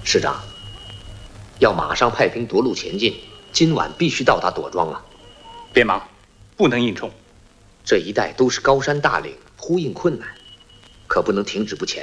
师长，要马上派兵夺路前进，今晚必须到达朵庄啊！ 别忙，不能硬冲。 这一带都是高山大岭，呼应困难，可不能停止不前。